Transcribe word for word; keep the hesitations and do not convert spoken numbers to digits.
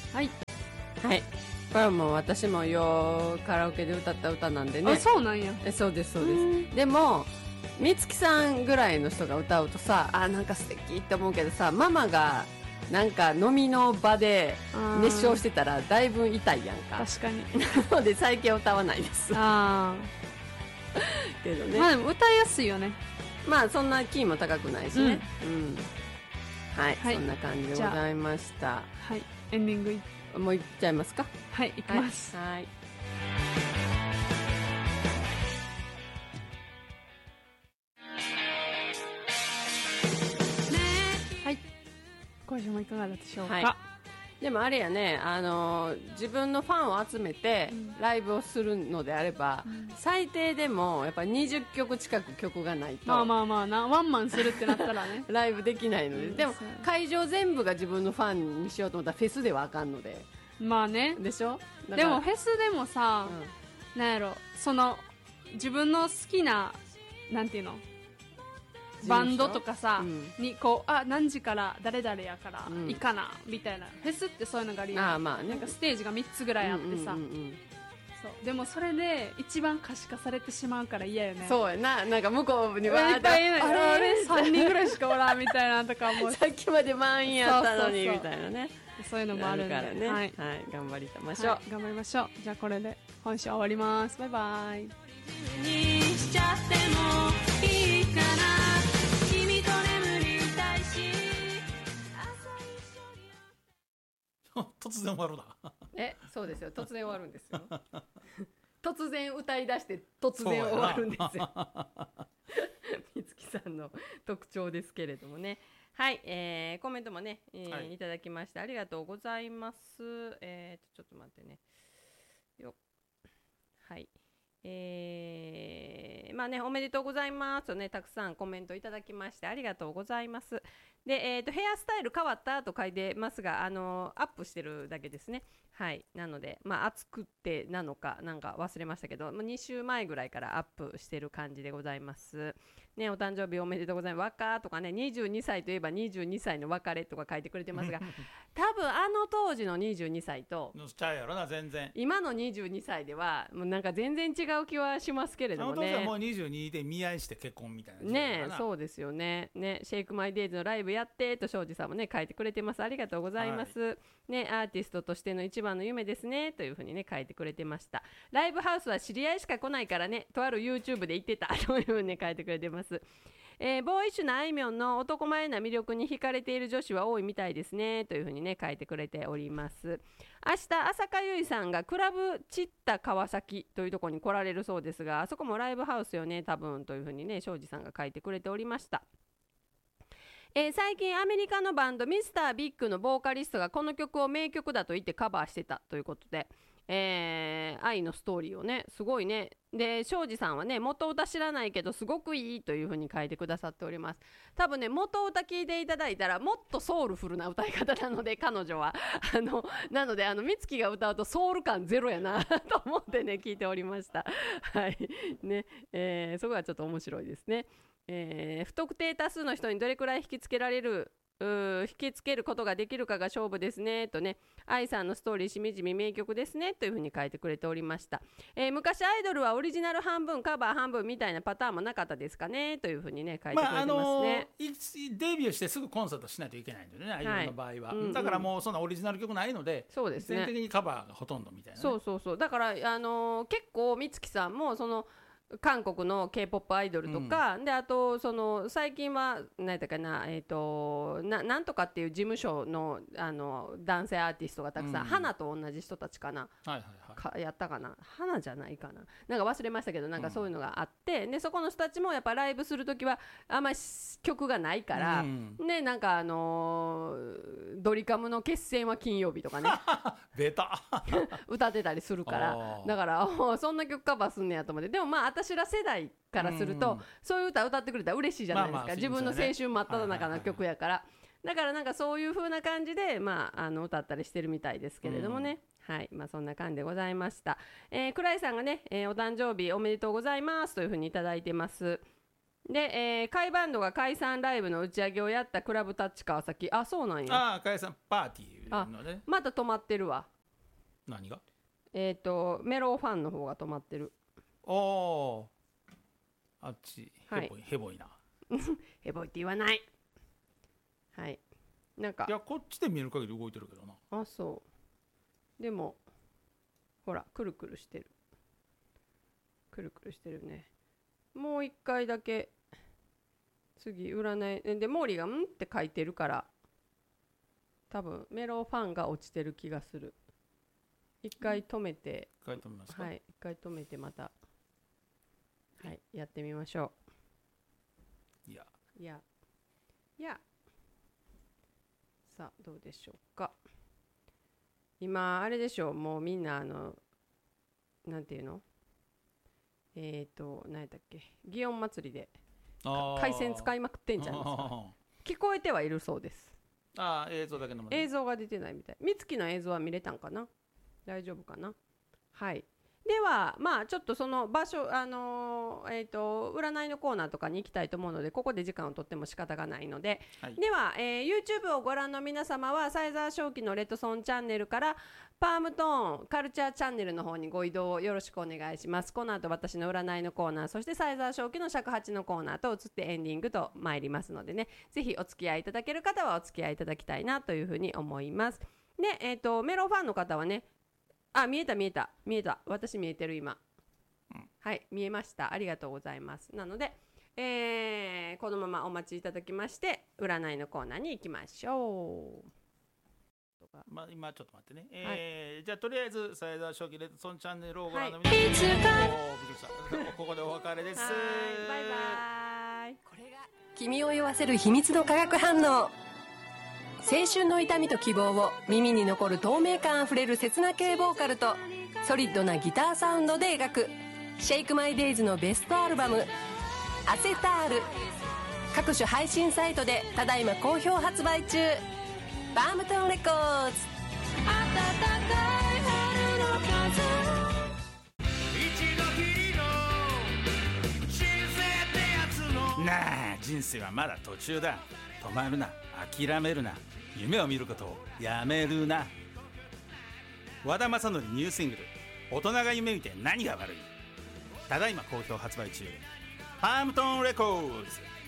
はいはい、これはもう私もようカラオケで歌った歌なんでね。 あ、そうなんや。 え、そうですそうです。でも美月さんぐらいの人が歌うとさ、あ、なんか素敵って思うけどさ、ママがなんか飲みの場で熱唱してたらだいぶ痛いやんか。 確かに。 なので最近は歌わないです。 あけどね。 まあでも歌いやすいよね。 まあそんなキーも高くないしね。うん。うん、はい、はい、そんな感じでございました。 はい、エンディングいもういっちゃいますか。 はい、いきます。 はい。はい、 はい、今週もいかがだったでしょうか。 はい、でもあれやね、あのー、自分のファンを集めてライブをするのであれば、うん、最低でもやっぱりにじゅっきょく近く曲がないと、 まあまあまあな、ワンマンするってなったらねライブできないので、うん、でも会場全部が自分のファンにしようと思ったらフェスではあかんので。 まあね。 でしょ。 でもフェスでもさ、うん、なんやろ、その自分の好きななんていうのバンドとかさ、うん、にこう、あ、何時から誰々やからいいかな、うん、みたいな。フェスってそういうのがあるやん。 あ、まあね、 なんかステージがみっつぐらいあってさ、うんうんうんうん、そうでもそれで一番可視化されてしまうから嫌よね。 そうやな。なんか向こうにわーってあれあれさんにんぐらいしかおらんみたいなとかもさっきまで満員やったのにみたいなね。 そういうのもあるんでからね、 はい、 はい、頑張りましょう、はい、 頑張りましょう。じゃあこれで今週終わります。バイバイ。 にしちゃってもいいかな、君と眠りたいし突然終わるなえ、そうですよ、突然終わるんですよ突然歌い出して突然終わるんですよ美月さんの特徴ですけれどもね。はい、えー、コメントもね、えーはい、いただきましてありがとうございます。えーと、ちょっと待ってね。よっ。はい。えー、まあね、おめでとうございますとね、たくさんコメントいただきましてありがとうございます。で、えーと、ヘアスタイル変わったと書いてますが、あのー、アップしてるだけですね。はい。なので、まあ、暑くってなのか、なんか忘れましたけど、に週前ぐらいからアップしてる感じでございます。ね、お誕生日おめでとうございます。若とかね、にじゅうにさいといえばにじゅうにさいの別れとか書いてくれてますが、多分あの当時のにじゅうにさいと、 ちゃうやろな、全然。 今のにじゅうにさいでは、もうなんか全然違う気はしますけれどもね。 あの当時はもうにじゅうにで見合いして結婚みたいなね。そうですよね。ね、シェイクマイデイズのライブやってと庄司さんもね書いてくれてます。ありがとうございます。はい、ね、アーティストとしての一番の夢ですねというふうにね書いてくれてました。ライブハウスは知り合いしか来ないからね、とある YouTube で言ってたというふうに、ね、書いてくれてます。えー、ボーイッシュなあいみょんの男前な魅力に惹かれている女子は多いみたいですねというふうにね書いてくれております。明日浅香唯さんがクラブチッタ川崎というところに来られるそうですが、あそこもライブハウスよね多分というふうにね庄司さんが書いてくれておりました。えー、最近アメリカのバンドミスタービッグのボーカリストがこの曲を名曲だと言ってカバーしてたということで、えー、愛のストーリーをねすごいね。で庄司さんはね元歌知らないけどすごくいいという風に書いてくださっております。多分ね元歌聞いていただいたらもっとソウルフルな歌い方なので彼女はあのなのであの美月が歌うとソウル感ゼロやなと思ってね聞いておりましたはいね、えー、そこはちょっと面白いですね。えー、不特定多数の人にどれくらい引きつけられるう引きつけることができるかが勝負ですねとね、愛さんのストーリーしみじみ名曲ですねというふうに書いてくれておりました。えー、昔アイドルはオリジナル半分カバー半分みたいなパターンもなかったですかねというふうにね書いてくれてますね。まああのー、 デビューしてすぐコンサートしないといけないんでね、アイドルの場合は、はい、うんうん、だからもうそんなオリジナル曲ないので、そうですね、全体的にカバーがほとんどみたいな、ね、 そうそうそう、だから、あのー、結構美月さんもその韓国の K-ポップ アイドルとか、うん、であとその最近は何だかな、えーと、な, なんとかっていう事務所 の, あの男性アーティストがたくさん、うん、花と同じ人たちかな、はいはいはい、かやったかな、花じゃないかな、なんか忘れましたけど、なんかそういうのがあって、うん、でそこの人たちもやっぱライブするときはあんまり曲がないから、うん、でなんかあのー、ドリカムの決戦は金曜日とかねベタ歌ってたりするから、だからそんな曲カバーすんねやと思って。でもまあ私ら世代からすると、うん、そういう歌歌ってくれたら嬉しいじゃないですか、まあまあ、自分の青春真っ只中の曲やから、はいはいはい、だからなんかそういう風な感じで、まあ、あの歌ったりしてるみたいですけれどもね、うん、はい、まあ、そんな感じでございました。えー、倉井さんがね、えー、お誕生日おめでとうございますという風にいただいてます。 で、えー、甲斐バンドが解散ライブの打ち上げをやったクラブタッチ川崎。あ、そうなんや。 ああ、解散パーティーのね。 また止まってるわ。 何が？ えっ、ー、とメロファンの方が止まってる。 おお。あっちヘボい、はい、ヘボいな。 ヘボいって言わない。はい。なんか。 いや、こっちで見る限り動いてるけどな。 あ、そう。でもほらくるくるしてる。くるくるしてるね。もう一回だけ。次占いでモーリーが「ん?」って書いてるから多分メロファンが落ちてる気がする。一回止めて、 一回止めますか。 はい、一回止めてまたはいやってみましょう。いやいやいやさあどうでしょうか。今あれでしょう、もうみんなあのなんていうのえっ、ー、と何やったっけ、祇園祭りで回線使いまくってんじゃないですか。聞こえてはいるそうです。 ああ、映像だけのもの。 映像が出てないみたい。美月の映像は見れたんかな。大丈夫かな。はい。ではまあちょっとその場所あのー、えっ、ー、と占いのコーナーとかに行きたいと思うのでここで時間をとっても仕方がないので、はい、では、えー、YouTube をご覧の皆様はサイザー正気のレッドソンチャンネルからパームトーンカルチャーチャンネルの方にご移動をよろしくお願いします。この後私の占いのコーナー、そしてサイザー正気の尺八のコーナーと移ってエンディングと参りますのでね、ぜひお付き合いいただける方はお付き合いいただきたいなというふうに思います。で、えーと、メロファンの方はね、あ、見えた見えた見えた、私見えてる今、うん、はい見えました、ありがとうございます。なので、えー、このままお待ちいただきまして占いのコーナーに行きましょう。 まあ、今ちょっと待ってね、えーはい、じゃあとりあえずサイザー正気レッドソンチャンネルをご覧の皆さん、はい、ここでお別れです。 はいバイバイ。 これが君を酔わせる秘密の化学反応。青春の痛みと希望を耳に残る透明感あふれる切な系ボーカルとソリッドなギターサウンドで描くシェイクマイデイズのベストアルバムアセタール、各種配信サイトでただいま好評発売中。バームトンレコーズ。暖かい春の風、 一度きりの人生ってやつのなあ、人生はまだ途中だ。止まるな、諦めるな、夢を見ることをやめるな。和田正則ニューシングル大人が夢見て何が悪い、ただいま好評発売中。パームトンレコーズ。